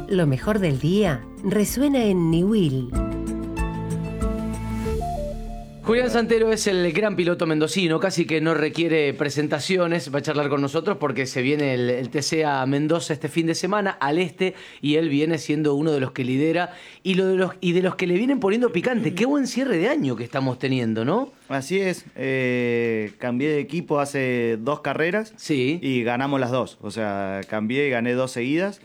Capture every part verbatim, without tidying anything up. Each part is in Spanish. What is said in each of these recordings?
Lo mejor del día resuena en Niwil. Julián Santero es el gran piloto mendocino, casi que no requiere presentaciones, va a charlar con nosotros porque se viene el, el T C a Mendoza este fin de semana, al este, y él viene siendo uno de los que lidera y, lo de, los, y de los que le vienen poniendo picante. Qué buen cierre de año que estamos teniendo, ¿no? Así es, eh, cambié de equipo hace dos carreras Sí. Y ganamos las dos, o sea, cambié y gané dos seguidas.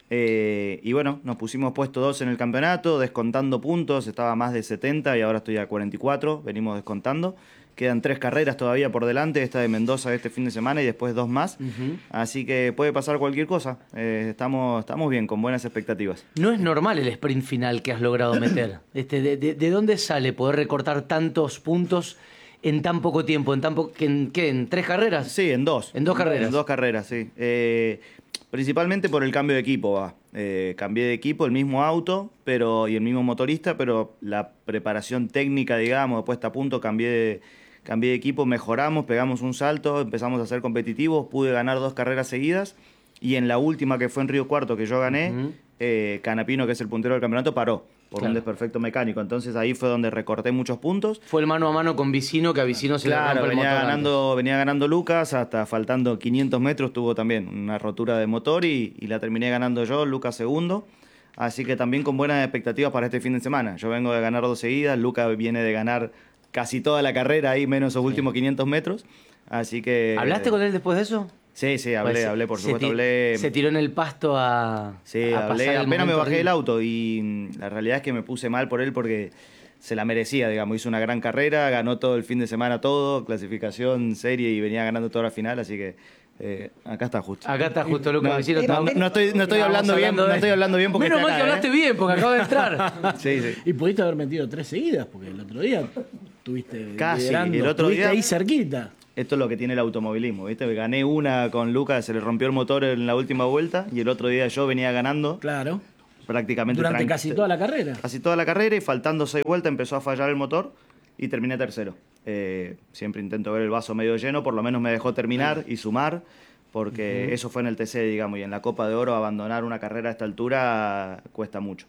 Eh, y bueno, nos pusimos puesto dos en el campeonato, descontando puntos, estaba a más de setenta y ahora estoy a cuarenta y cuatro, venimos descontando. Quedan tres carreras todavía por delante, esta de Mendoza este fin de semana y después dos más. Uh-huh. Así que puede pasar cualquier cosa, eh, estamos, estamos bien, con buenas expectativas. No es normal el sprint final que has logrado meter. Este, de, de, ¿De dónde sale poder recortar tantos puntos en tan poco tiempo? ¿En, tan po en, ¿qué, ¿En tres carreras? Sí, en dos. En dos carreras. En dos carreras, sí. Eh, Principalmente por el cambio de equipo, va. Eh, cambié de equipo, el mismo auto pero y el mismo motorista, pero la preparación técnica, digamos, de puesta a punto, cambié de, cambié de equipo, mejoramos, pegamos un salto, empezamos a ser competitivos, pude ganar dos carreras seguidas y en la última, que fue en Río Cuarto, que yo gané, uh-huh. eh, Canapino, que es el puntero del campeonato, paró por claro. un desperfecto mecánico. Entonces ahí fue donde recorté muchos puntos. Fue el mano a mano con Vicino, que a Vicino se claro, le rompe el venía motor ganando, venía ganando Lucas, hasta faltando quinientos metros tuvo también una rotura de motor y, y la terminé ganando yo, Lucas segundo. Así que también con buenas expectativas para este fin de semana. Yo vengo de ganar dos seguidas, Lucas viene de ganar casi toda la carrera ahí, menos los sí. últimos quinientos metros. Así que... ¿Hablaste con él después de eso? Sí, sí, hablé, pues, hablé, por supuesto, se hablé... Se tiró en el pasto a... Sí, a hablé, apenas me bajé horrible. del auto y la realidad es que me puse mal por él porque se la merecía, digamos, hizo una gran carrera, ganó todo el fin de semana todo, clasificación, serie y venía ganando toda la final, así que eh, acá está justo. Acá está justo, Lucas no, Vicino. No, no, no estoy, no estoy hablando bien, de... no estoy hablando bien porque menos mal acá, que hablaste ¿eh? bien, porque acabo de entrar. Sí, sí. Y pudiste haber metido tres seguidas, porque el otro día tuviste casi, liderando, el otro estuviste día ahí cerquita. Esto es lo que tiene el automovilismo, ¿viste? Gané una con Lucas, se le rompió el motor en la última vuelta y el otro día yo venía ganando. Claro. Prácticamente durante casi toda la carrera. Casi toda la carrera y faltando seis vueltas empezó a fallar el motor y terminé tercero. Eh, siempre intento ver el vaso medio lleno, por lo menos me dejó terminar y sumar, porque uh-huh. eso fue en el T C, digamos, y en la Copa de Oro abandonar una carrera a esta altura cuesta mucho.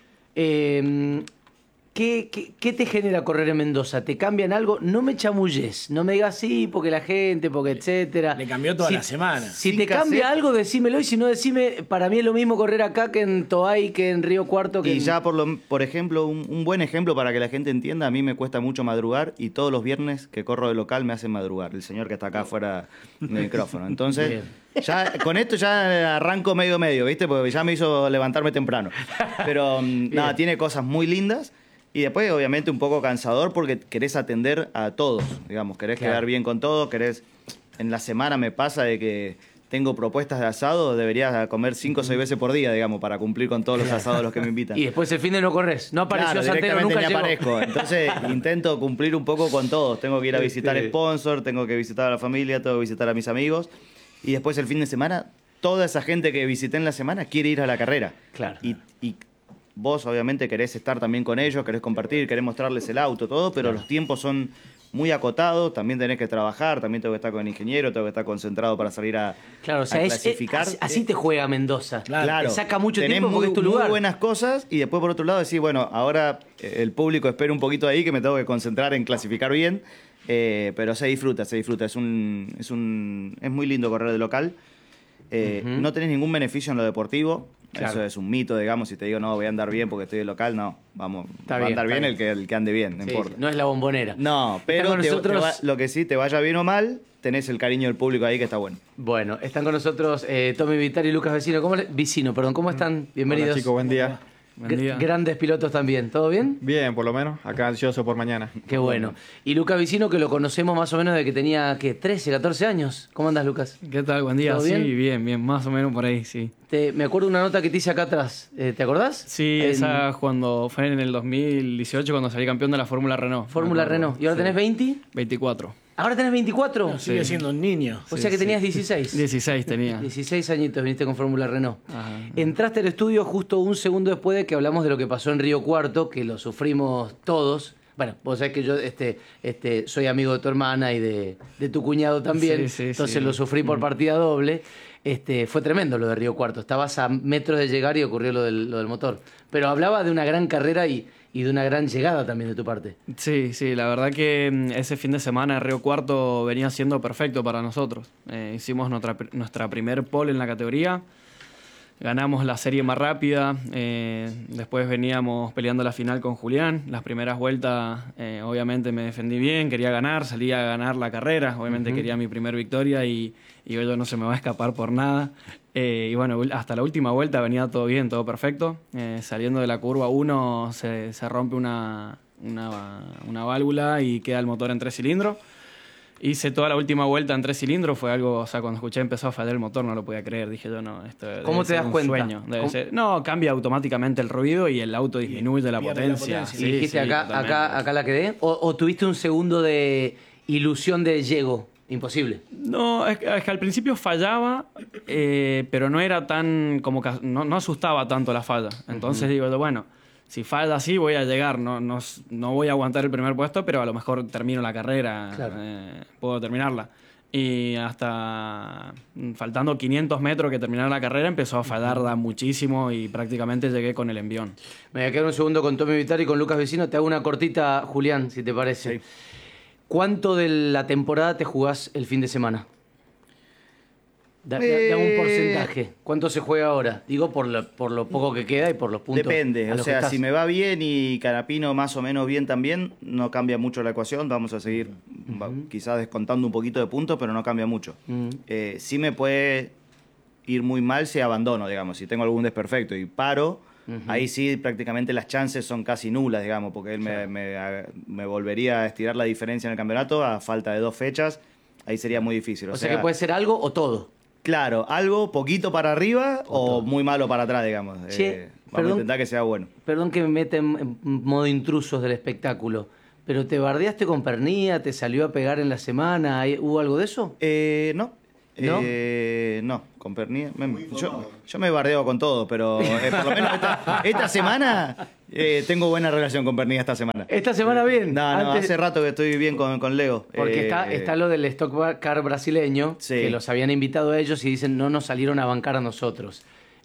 Eh... ¿Qué, qué, ¿Qué te genera correr en Mendoza? ¿Te cambian algo? No me chamulles, no me digas sí, porque la gente, porque etcétera. Le cambió toda si, la semana. Si te cambia algo, decímelo, y si no, decime, para mí es lo mismo correr acá que en Toay, que en Río Cuarto. Que y en... ya, por, lo, por ejemplo, un, un buen ejemplo para que la gente entienda, a mí me cuesta mucho madrugar y todos los viernes que corro de local me hacen madrugar, el señor que está acá afuera del micrófono. Entonces, ya con esto ya arranco medio medio, ¿viste? Porque ya me hizo levantarme temprano. Pero nada, tiene cosas muy lindas. Y después, obviamente, un poco cansador porque querés atender a todos, digamos, querés claro. quedar bien con todos, querés... En la semana me pasa de que tengo propuestas de asado, debería comer cinco o seis veces por día, digamos, para cumplir con todos los asados a los que me invitan. Y después el fin de no corres, no apareció claro, Santero, nunca ni llegó. aparezco. Entonces intento cumplir un poco con todos. Tengo que ir a visitar este... sponsor, tengo que visitar a la familia, tengo que visitar a mis amigos. Y después el fin de semana, toda esa gente que visité en la semana quiere ir a la carrera. Claro. Y, y vos obviamente querés estar también con ellos, querés compartir, querés mostrarles el auto, todo, pero claro. los tiempos son muy acotados, también tenés que trabajar, también tengo que estar con el ingeniero, tengo que estar concentrado para salir a, claro, o sea, a es, clasificar. Es, así te juega Mendoza. Claro. Te saca mucho tenés tiempo porque muy, es tu lugar. muy buenas cosas y después por otro lado decís, bueno, ahora el público espera un poquito ahí que me tengo que concentrar en clasificar bien, eh, pero se disfruta, se disfruta. Es un, es un, es muy lindo correr de local. Eh, uh-huh. No tenés ningún beneficio en lo deportivo. Claro. Eso es un mito, digamos, si te digo, no, voy a andar bien porque estoy de local, no, vamos, está va bien, a andar bien, bien. El, que, el que ande bien, no sí, importa. No es la bombonera. No, pero te, nosotros... te va, lo que sí, te vaya bien o mal, tenés el cariño del público ahí que está bueno. Bueno, están con nosotros eh, Tommy Vitari y Lucas Vicino. ¿Cómo le... Vicino, perdón, ¿cómo están? Bienvenidos. Hola chicos, buen día. Buen día. Grandes pilotos también, ¿todo bien? Bien, por lo menos, acá ansioso por mañana. Qué bueno. Y Lucas Vicino, que lo conocemos más o menos desde que tenía, ¿qué? trece, catorce años. ¿Cómo andas, Lucas? ¿Qué tal? Buen día. ¿Todo bien? Sí, bien, bien, más o menos por ahí, sí. Te, me acuerdo de una nota que te hice acá atrás, eh, ¿te acordás? Sí, en... esa cuando fue en el dos mil dieciocho cuando salí campeón de la Fórmula Renault. Fórmula Renault. ¿Y ahora sí. tenés veinte? veinticuatro. ¿Ahora tenés veinticuatro? No, sigue sí. siendo un niño. O sí, sea que sí. tenías dieciséis. dieciséis tenía. dieciséis añitos viniste con Fórmula Renault. Ajá. Entraste al estudio justo un segundo después de que hablamos de lo que pasó en Río Cuarto, que lo sufrimos todos. Bueno, vos sabés que yo este, este, soy amigo de tu hermana y de, de tu cuñado también, Sí, sí, entonces sí. lo sufrí por partida doble. Este, fue tremendo lo de Río Cuarto. Estabas a metros de llegar y ocurrió lo del, lo del motor. Pero hablaba de una gran carrera y, y de una gran llegada también de tu parte. Sí, sí, la verdad que mm, ese fin de semana en Río Cuarto venía siendo perfecto para nosotros. Eh, hicimos nuestra, nuestra primer pole en la categoría, ganamos la serie más rápida, eh, después veníamos peleando la final con Julián. Las primeras vueltas, eh, obviamente me defendí bien, quería ganar, salí a ganar la carrera, obviamente uh-huh. quería mi primer victoria y, y hoy no se me va a escapar por nada. Eh, y bueno, hasta la última vuelta venía todo bien, todo perfecto. Eh, saliendo de la curva uno se, se rompe una, una, una válvula y queda el motor en tres cilindros. Hice toda la última vuelta en tres cilindros, fue algo, o sea, cuando escuché empezó a fallar el motor no lo podía creer, dije yo, no, esto debe ¿Cómo te ser das un cuenta? Sueño, debe ser. No, cambia automáticamente el ruido y el auto disminuye la potencia. Y Sí, dijiste, sí, acá, acá, acá la quedé. O, ¿O tuviste un segundo de ilusión de llego? Imposible. No, es que, es que al principio fallaba, eh, pero no era tan, como que no, no asustaba tanto la falla. Entonces uh-huh. digo yo, bueno, si falla así voy a llegar, no, no, no voy a aguantar el primer puesto, pero a lo mejor termino la carrera, claro. eh, puedo terminarla. Y hasta faltando quinientos metros que terminara la carrera empezó a fallar uh-huh. muchísimo y prácticamente llegué con el envión. Me voy a quedar un segundo con Tommy Vittar y con Lucas Vecino. Te hago una cortita, Julián, si te parece. Sí. ¿Cuánto de la temporada te jugás el fin de semana? Da, eh, da, da un porcentaje. ¿Cuánto se juega ahora? Digo por lo, por lo poco que queda y por los puntos. Depende. O sea, si me va bien y Canapino más o menos bien también, no cambia mucho la ecuación. Vamos a seguir uh-huh. quizás descontando un poquito de puntos, pero no cambia mucho. Uh-huh. Eh, sí me puede ir muy mal si abandono, digamos. Si tengo algún desperfecto y paro, uh-huh. ahí sí prácticamente las chances son casi nulas, digamos, porque él me, me, me volvería a estirar la diferencia en el campeonato a falta de dos fechas. Ahí sería muy difícil. O, o sea, sea que puede ser algo o todo. Claro, algo poquito para arriba o, o muy malo para atrás, digamos. Che, eh, vamos perdón, a intentar que sea bueno. Perdón que me mete en modo intrusos del espectáculo, pero ¿te bardeaste con Pernía? ¿Te salió a pegar en la semana? ¿Hubo algo de eso? Eh, no. ¿No? Eh, no, con Pernía. Yo, yo me bardeo con todo, pero eh, por lo menos esta, esta semana eh, tengo buena relación con Pernía esta semana. ¿Esta semana bien? No, no, Antes... hace rato que estoy bien con, con Leo. Porque eh, está, está lo del Stock Car brasileño, sí. que los habían invitado a ellos y dicen no nos salieron a bancar a nosotros.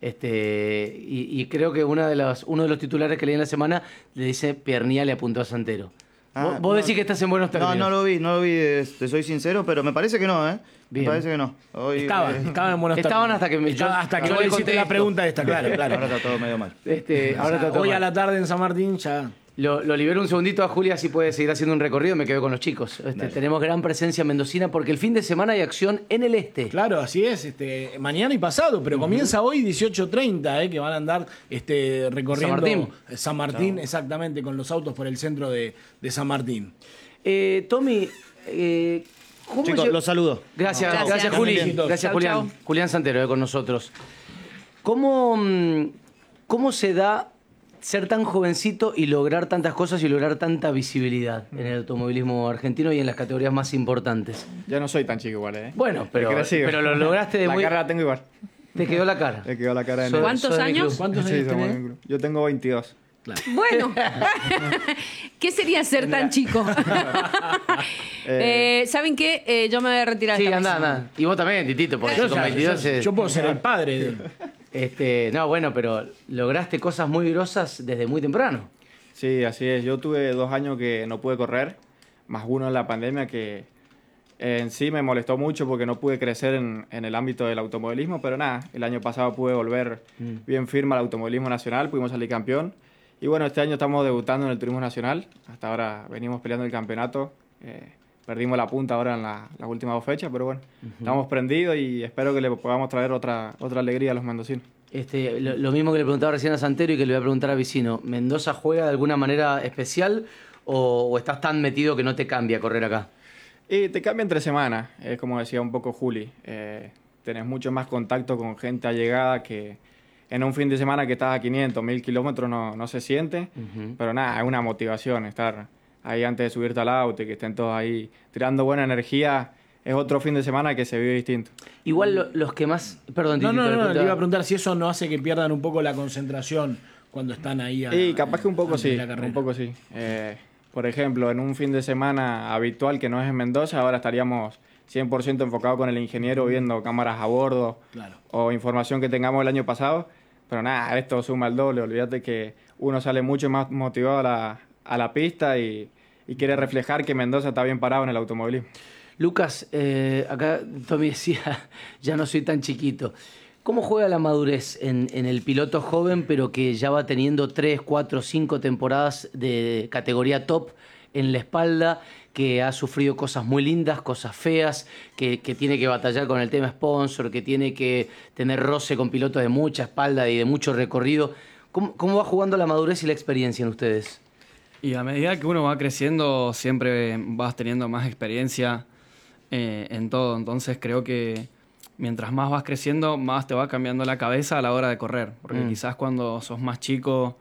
Este, y, y creo que una de las, uno de los titulares que leí en la semana le dice Pernía le apuntó a Santero. Ah, vos vos no, decís que estás en buenos términos. No, no lo vi, no lo vi, te soy sincero, pero me parece que no, ¿eh? Bien. Me parece que no. Hoy, estaban, eh, estaban en buenos Estaban hasta que me yo, hasta que yo le hiciste la pregunta esta, claro, claro. Ahora está todo medio mal. Este, o ahora sea, está todo hoy mal. A la tarde en San Martín ya. Lo, lo libero un segundito a Julia, si puede seguir haciendo un recorrido, me quedo con los chicos. Este, tenemos gran presencia mendocina porque el fin de semana hay acción en el este. Claro, así es, este, mañana y pasado, pero uh-huh. comienza hoy dieciocho treinta, eh, que van a andar este, recorriendo San Martín, San Martín no. exactamente, con los autos por el centro de, de San Martín. Eh, Tommy, eh, ¿cómo Chicos, los saludo. Gracias, gracias, gracias Juli. Gracias, chau, Julián. Chau. Julián Santero, eh, con nosotros. ¿Cómo, ¿Cómo se da ser tan jovencito y lograr tantas cosas y lograr tanta visibilidad en el automovilismo argentino y en las categorías más importantes? Yo no soy tan chico igual, ¿eh? Bueno, pero, pero lo lograste de la muy... La cara la tengo igual. ¿Te quedó la cara? Te quedó la cara. En el... ¿Cuántos años? ¿Cuántos sí, años tenés? Yo tengo veintidós. Claro. Bueno, ¿qué sería ser tan chico? eh, ¿Saben qué? Eh, yo me voy a retirar. Sí, anda, anda. Y vos también, Titito, porque yo, con veintidós yo, es... yo puedo ser el padre de él. Este, no, bueno, pero lograste cosas muy grosas desde muy temprano. Sí, así es. Yo tuve dos años que no pude correr, más uno en la pandemia que en sí me molestó mucho porque no pude crecer en, en el ámbito del automovilismo, pero nada, el año pasado pude volver mm. bien firme al automovilismo nacional, pudimos salir campeón. Y bueno, este año estamos debutando en el turismo nacional. Hasta ahora venimos peleando el campeonato. Eh, perdimos la punta ahora en la, las últimas dos fechas, pero bueno, uh-huh. estamos prendidos y espero que le podamos traer otra, otra alegría a los mendocinos. Este, lo, lo mismo que le preguntaba recién a Santero y que le voy a preguntar a Vicino. ¿Mendoza juega de alguna manera especial o, o estás tan metido que no te cambia correr acá? Y te cambia entre semanas. Es como decía un poco Juli. Eh, tenés mucho más contacto con gente allegada que... En un fin de semana que estás a quinientos, mil kilómetros no, no se siente, uh-huh. pero nada, es una motivación estar ahí antes de subirte al auto y que estén todos ahí tirando buena energía. Es otro fin de semana que se vive distinto. Igual lo, los que más... Perdón, No, no, no, no, le iba a preguntar si eso no hace que pierdan un poco la concentración cuando están ahí. A, y capaz que un poco sí, un poco sí. Eh, por ejemplo, en un fin de semana habitual que no es en Mendoza, ahora estaríamos cien por ciento enfocado con el ingeniero, viendo cámaras a bordo Claro. o información que tengamos el año pasado. Pero nada, esto suma el doble. Olvídate que uno sale mucho más motivado a la, a la pista y, y quiere reflejar que Mendoza está bien parado en el automovilismo. Lucas, eh, acá Tommy decía, ya no soy tan chiquito. ¿Cómo juega la madurez en, en el piloto joven, pero que ya va teniendo tres, cuatro, cinco temporadas de categoría top en la espalda, que ha sufrido cosas muy lindas, cosas feas, que, que tiene que batallar con el tema sponsor, que tiene que tener roce con pilotos de mucha espalda y de mucho recorrido? ¿Cómo, cómo va jugando la madurez y la experiencia en ustedes? Y a medida que uno va creciendo, siempre vas teniendo más experiencia eh, en todo. Entonces creo que mientras más vas creciendo, más te va cambiando la cabeza a la hora de correr. Porque Mm. quizás cuando sos más chico,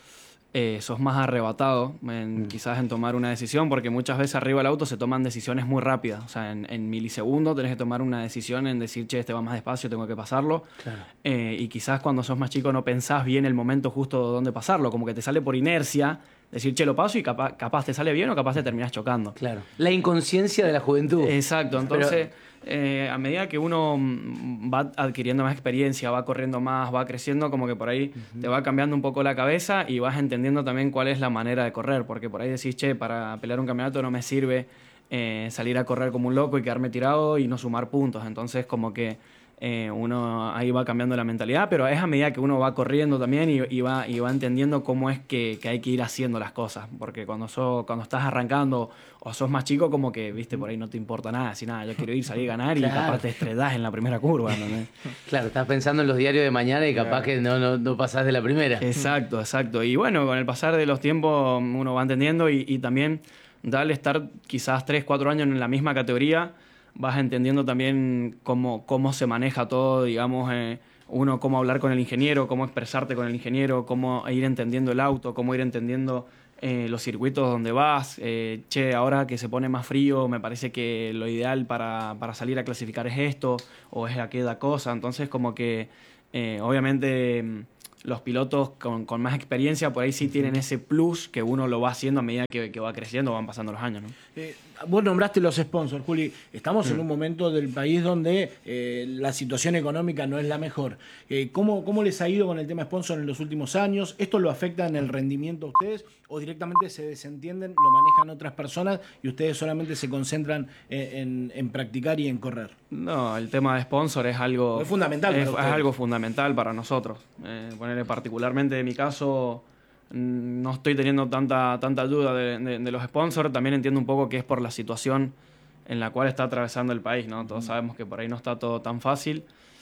eh, sos más arrebatado en, Mm. quizás en tomar una decisión, porque muchas veces arriba del auto se toman decisiones muy rápidas. O sea, en, en milisegundos tenés que tomar una decisión en decir, che, este va más despacio, tengo que pasarlo. Claro. Eh, y quizás cuando sos más chico no pensás bien el momento justo donde pasarlo, como que te sale por inercia decir, che, lo paso y capaz, capaz te sale bien o capaz te terminás chocando. Claro. La inconsciencia de la juventud. Exacto, entonces eh, a medida que uno mm, va adquiriendo más experiencia, va corriendo más, va creciendo, como que por ahí te va cambiando un poco la cabeza y vas entendiendo también cuál es la manera de correr, porque por ahí decís, che, para pelear un campeonato no me sirve eh, salir a correr como un loco y quedarme tirado y no sumar puntos, entonces como que eh, uno ahí va cambiando la mentalidad, pero es a medida que uno va corriendo también y, y, va, y va entendiendo cómo es que, que hay que ir haciendo las cosas, porque cuando, sos, cuando estás arrancando o sos más chico, como que, viste, por ahí no te importa nada, así nada, yo quiero ir, salir a ganar y Claro. capaz te estrellás en la primera curva, ¿entendés? Claro, estás pensando en los diarios de mañana y capaz que no, no, no pasás de la primera. Exacto, exacto. Y bueno, con el pasar de los tiempos uno va entendiendo y, y también darle estar quizás tres, cuatro años en la misma categoría, vas entendiendo también cómo, cómo se maneja todo, digamos, eh, uno cómo hablar con el ingeniero, cómo expresarte con el ingeniero, cómo ir entendiendo el auto, cómo ir entendiendo eh, los circuitos donde vas. Eh, che, ahora que se pone más frío, me parece que lo ideal para, para salir a clasificar es esto o es aquella cosa. Entonces, como que eh, obviamente los pilotos con, con más experiencia por ahí sí tienen ese plus que uno lo va haciendo a medida que, que va creciendo, van pasando los años, ¿no? Eh, vos nombraste los sponsors, Juli. Estamos en un momento del país donde eh, la situación económica no es la mejor. Eh, ¿cómo, ¿Cómo les ha ido con el tema sponsor en los últimos años? ¿Esto lo afecta en el rendimiento a ustedes o directamente se desentienden, lo manejan otras personas y ustedes solamente se concentran en, en, en practicar y en correr? No, el tema de sponsor es algo... Es fundamental para Es, es ustedes. algo fundamental para nosotros. Eh, ponerle particularmente en mi caso, mm, no estoy teniendo tanta, tanta ayuda de, de, de los sponsors. También entiendo un poco que es por la situación en la cual está atravesando el país, ¿no? Todos sabemos que por ahí no está todo tan fácil.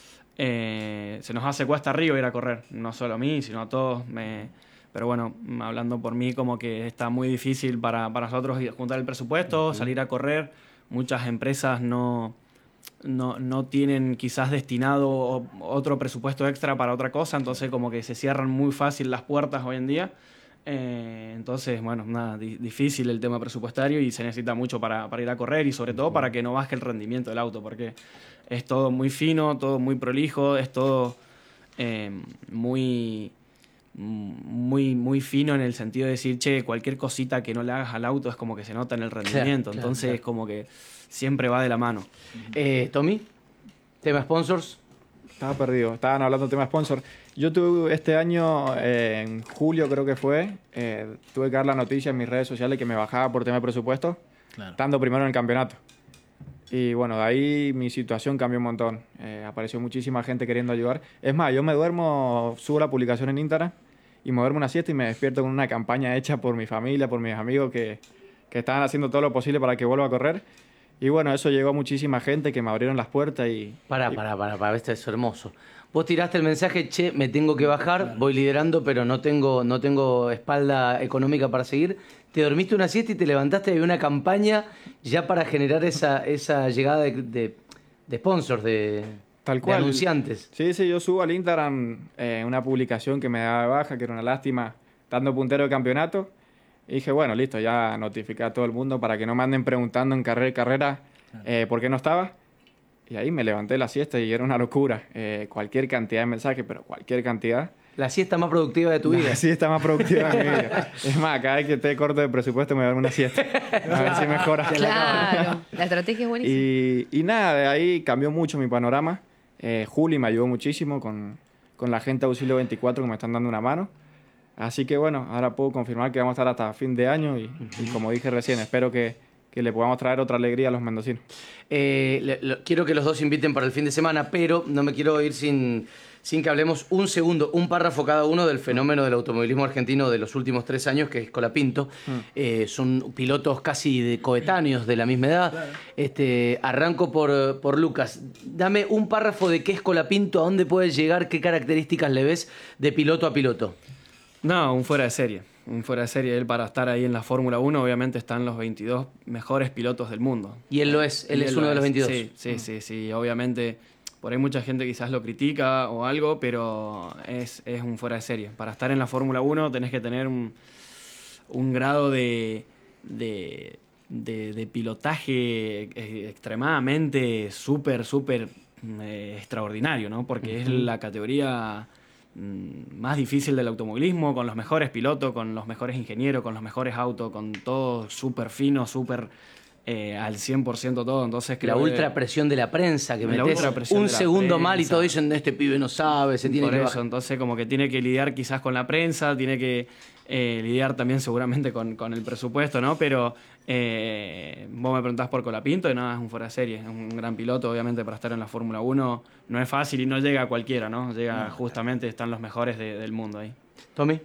Eh, se nos hace cuesta arriba ir a correr, no solo a mí, sino a todos. Me, pero bueno, hablando por mí, como que está muy difícil para, para nosotros juntar el presupuesto, uh-huh. salir a correr. Muchas empresas no, no, no tienen quizás destinado otro presupuesto extra para otra cosa, entonces como que se cierran muy fácil las puertas hoy en día. Eh, entonces, bueno, nada, di- difícil el tema presupuestario y se necesita mucho para, para ir a correr y sobre todo para que no baje el rendimiento del auto, porque es todo muy fino, todo muy prolijo, es todo eh, muy, muy, muy fino en el sentido de decir, che, cualquier cosita que no le hagas al auto es como que se nota en el rendimiento, claro, entonces claro. es como que siempre va de la mano. Eh, Tommy, tema sponsors. Estaba perdido. Estaban hablando de tema sponsor. Yo tuve este año, eh, en julio creo que fue, eh, tuve que dar la noticia en mis redes sociales que me bajaba por tema de presupuesto, Claro. estando primero en el campeonato. Y bueno, de ahí mi situación cambió un montón. Eh, apareció muchísima gente queriendo ayudar. Es más, yo me duermo, subo la publicación en Instagram y me duermo una siesta y me despierto con una campaña hecha por mi familia, por mis amigos que, que estaban haciendo todo lo posible para que vuelva a correr. Y bueno, eso llegó a muchísima gente que me abrieron las puertas y... Pará, y- pará, pará, pará, esto es hermoso. Vos tiraste el mensaje, che, me tengo que bajar, voy liderando, pero no tengo, no tengo espalda económica para seguir. Te dormiste una siesta y te levantaste y había una campaña ya para generar esa, esa llegada de, de, de sponsors, de, Tal de cual. anunciantes. Sí, sí, yo subo al Instagram eh, una publicación que me daba de baja, que era una lástima, dando puntero de campeonato. Y dije, bueno, listo, ya notifiqué a todo el mundo para que no me anden preguntando en carrera y carrera eh, por qué no estaba. Y ahí me levanté la siesta y era una locura. Eh, cualquier cantidad de mensajes, pero cualquier cantidad. La siesta más productiva de tu vida. La siesta más productiva de mi vida. Es más, cada vez que esté corto de presupuesto me voy a dar una siesta. A ver si mejora. Claro, la estrategia es buenísima. Y, y nada, de ahí cambió mucho mi panorama. Eh, Juli me ayudó muchísimo con, con la gente de Auxilio veinticuatro que me están dando una mano. Así que bueno, ahora puedo confirmar que vamos a estar hasta fin de año y, y como dije recién, espero que, que le podamos traer otra alegría a los mendocinos. Eh, le- lo- quiero que los dos inviten para el fin de semana, pero no me quiero ir sin, sin que hablemos un segundo, un párrafo cada uno del fenómeno del automovilismo argentino de los últimos tres años, que es Colapinto. Eh, son pilotos casi de coetáneos de la misma edad. Este, arranco por, por Lucas. Dame un párrafo de qué es Colapinto, a dónde puede llegar, qué características le ves de piloto a piloto. No, un fuera de serie. Un fuera de serie. Él para estar ahí en la Fórmula uno, obviamente están los veintidós mejores pilotos del mundo. Y él lo es, él Y es lo uno de los veintidós. Sí, sí, sí, sí. Obviamente, por ahí mucha gente quizás lo critica o algo, pero es, es un fuera de serie. Para estar en la Fórmula uno tenés que tener un, un grado de, de, de, de pilotaje eh, extremadamente súper, súper eh, extraordinario, ¿no? Porque es la categoría mm, más difícil del automovilismo, con los mejores pilotos, con los mejores ingenieros, con los mejores autos, con todo súper fino, súper eh, al cien por ciento todo. Entonces La creo que- ultra presión de la prensa, que La metes ultrapresión un de la segundo mal y prensa. todos dicen, este pibe no sabe, se tiene Por que eso, bajar. entonces como que tiene que lidiar quizás con la prensa, tiene que eh, lidiar también seguramente con, con el presupuesto, ¿no? Pero eh, vos me preguntás por Colapinto y nada, es un fuera de serie, es un gran piloto, obviamente para estar en la Fórmula uno no es fácil y no llega a cualquiera, ¿no? Llega justamente, están los mejores de- del mundo ahí. Tommy.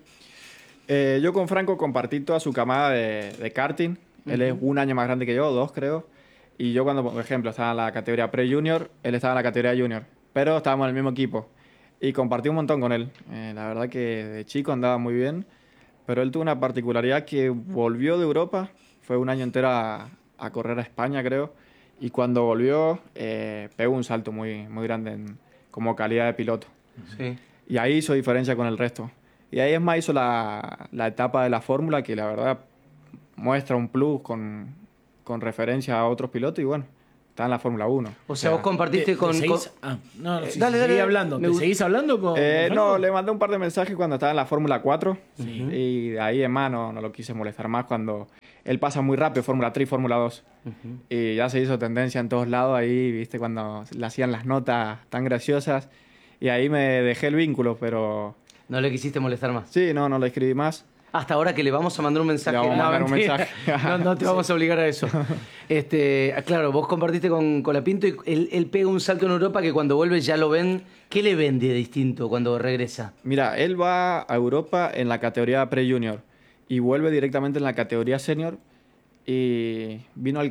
Eh, yo con Franco compartí toda su camada de, de karting. Él es un año más grande que yo, dos creo. Y yo cuando, por ejemplo, estaba en la categoría pre-junior, él estaba en la categoría junior. Pero estábamos en el mismo equipo. Y compartí un montón con él. Eh, la verdad que de chico andaba muy bien. Pero él tuvo una particularidad que volvió de Europa. Fue un año entero a, a correr a España, creo. Y cuando volvió, eh, pegó un salto muy, muy grande en- como calidad de piloto. Sí. Y ahí hizo diferencia con el resto. Y ahí es más hizo la, la etapa de la fórmula que la verdad muestra un plus con, con referencia a otros pilotos y bueno, está en la Fórmula uno. O sea, vos compartiste ¿Te- te con... seguís- con- ah, no, no, Eh, sí, dale, sí, dale, seguí dale. hablando. Me ¿Te gusta. seguís hablando con Eh, con no, Franco? le mandé un par de mensajes cuando estaba en la Fórmula cuatro y de ahí en más no, no lo quise molestar más cuando él pasa muy rápido, Fórmula tres y Fórmula dos. Y ya se hizo tendencia en todos lados ahí, viste, cuando le hacían las notas tan graciosas. Y ahí me dejé el vínculo, pero No le quisiste molestar más. sí, no, no le escribí más. Hasta ahora que le vamos a mandar un mensaje. Le vamos a mandar un mentira. mensaje. no, no te vamos a obligar a eso. Este, claro, vos compartiste con Colapinto y él, él pega un salto en Europa que cuando vuelve ya lo ven. ¿Qué le ven de distinto cuando regresa? Mira, él va a Europa en la categoría pre-junior y vuelve directamente en la categoría senior y vino al